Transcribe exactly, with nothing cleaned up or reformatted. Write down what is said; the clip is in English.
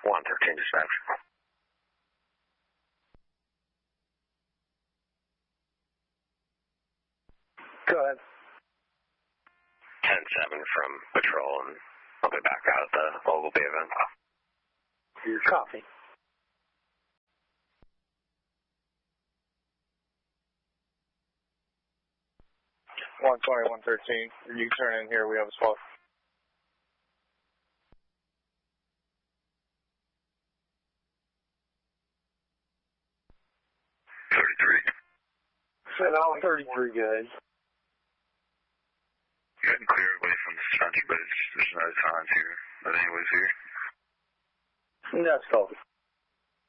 one thirteen dispatch. Go ahead. ten seven from patrol, and I'll be back out at the Ogilvy event. Your copy. one twenty, one thirteen. You can turn in here. We have a spot. thirty-three. Set out thirty-three, guys. You can clear away from the suspension, but it's, there's no signs here of anyways here. That's cool.